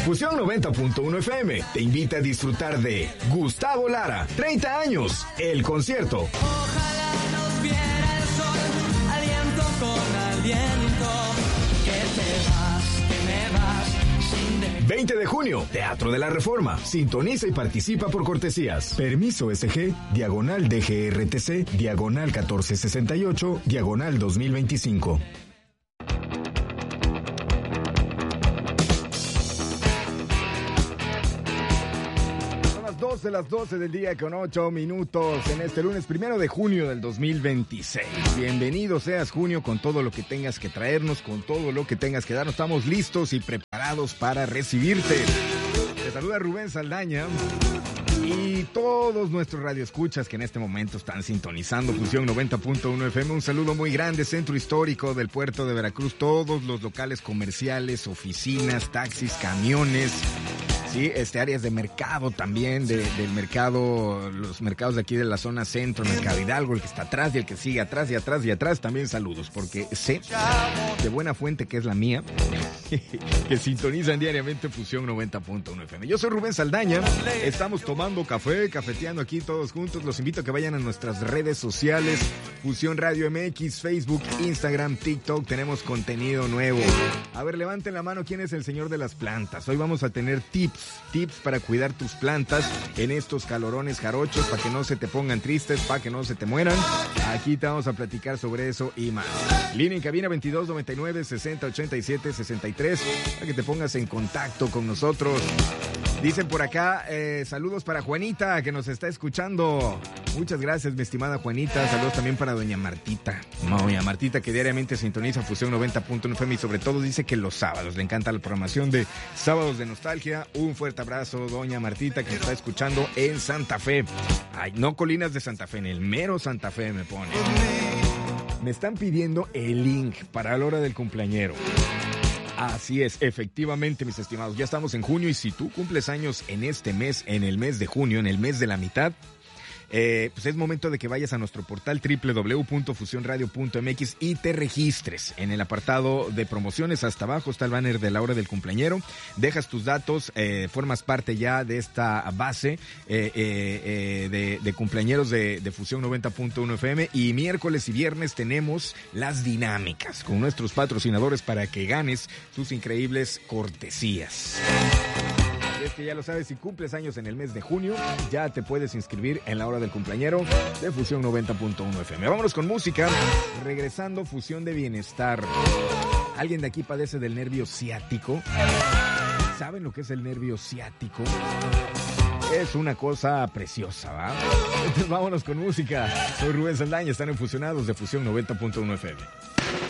Fusión 90.1 FM te invita a disfrutar de Gustavo Lara, 30 años, el concierto. Ojalá nos viera el sol, aliento con aliento, que te vas, que me vas, sin de... 20 de junio, Teatro de la Reforma. Sintoniza y participa por cortesías. Permiso SG, diagonal DGRTC, diagonal 1468, diagonal 2025. De las 12 del día con 8 minutos en este lunes 1 de junio del 2026. Bienvenido seas junio con todo lo que tengas que traernos, con todo lo que tengas que darnos. Estamos listos y preparados para recibirte. Te saluda Rubén Saldaña y todos nuestros radioescuchas que en este momento están sintonizando Fusión 90.1 FM. Un saludo muy grande, Centro Histórico del Puerto de Veracruz, todos los locales comerciales, oficinas, taxis, camiones. Sí, áreas de mercado también, del mercado, los mercados de aquí de la zona centro, Mercado Hidalgo, el que está atrás y el que sigue atrás y atrás y atrás, también saludos, porque sé de buena fuente que es la mía, que sintonizan diariamente Fusión 90.1 FM. Yo soy Rubén Saldaña, estamos tomando café, cafeteando aquí todos juntos, los invito a que vayan a nuestras redes sociales, Fusión Radio MX, Facebook, Instagram, TikTok, tenemos contenido nuevo. A ver, levanten la mano, ¿quién es el señor de las plantas? Hoy vamos a tener tips para cuidar tus plantas en estos calorones jarochos, para que no se te pongan tristes, para que no se te mueran. Aquí te vamos a platicar sobre eso y más. Línea en cabina 2299 6087 63 para que te pongas en contacto con nosotros. Dicen por acá, saludos para Juanita, que nos está escuchando. Muchas gracias, mi estimada Juanita. Saludos también para doña Martita. Doña Martita, que diariamente sintoniza Fusión 90.1 FM y sobre todo dice que los sábados le encanta la programación de Sábados de Nostalgia. Un fuerte abrazo, doña Martita, que nos está escuchando en Santa Fe. Ay, no Colinas de Santa Fe, en el mero Santa Fe me pone. Me están pidiendo el link para la hora del cumpleañero. Así es, efectivamente, mis estimados, ya estamos en junio y si tú cumples años en este mes, en el mes de junio, en el mes de la mitad, pues es momento de que vayas a nuestro portal www.fusionradio.mx y te registres. En el apartado de promociones, hasta abajo está el banner de la hora del cumpleañero. Dejas tus datos, formas parte ya de esta base de cumpleañeros de Fusión 90.1 FM. Y miércoles y viernes tenemos las dinámicas con nuestros patrocinadores para que ganes tus increíbles cortesías. Es que ya lo sabes, si cumples años en el mes de junio, ya te puedes inscribir en la hora del cumpleañero de Fusión 90.1 FM. Vámonos con música. Regresando, Fusión de Bienestar. ¿Alguien de aquí padece del nervio ciático? ¿Saben lo que es el nervio ciático? Es una cosa preciosa, ¿va? Entonces vámonos con música. Soy Rubén Saldaña, están en Fusionados de Fusión 90.1 FM.